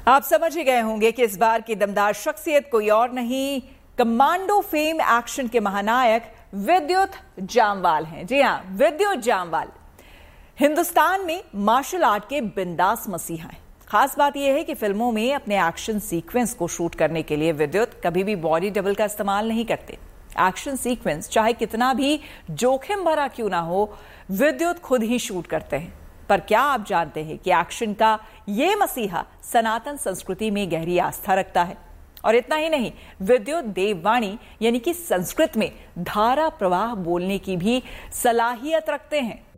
आप समझ ही गए होंगे कि इस बार की दमदार शख्सियत कोई और नहीं, कमांडो फेम एक्शन के महानायक विद्युत जामवाल हैं। जी हां, विद्युत जामवाल हिंदुस्तान में मार्शल आर्ट के बिंदास मसीहा हैं। खास बात यह है कि फिल्मों में अपने एक्शन सीक्वेंस को शूट करने के लिए विद्युत कभी भी बॉडी डबल का इस्तेमाल नहीं करते। एक्शन सीक्वेंस चाहे कितना भी जोखिम भरा क्यों ना हो, विद्युत खुद ही शूट करते हैं। पर क्या आप जानते हैं कि एक्शन का ये मसीहा सनातन संस्कृति में गहरी आस्था रखता है? और इतना ही नहीं, विद्युत देववाणी यानी कि संस्कृत में धारा प्रवाह बोलने की भी सलाहियत रखते हैं।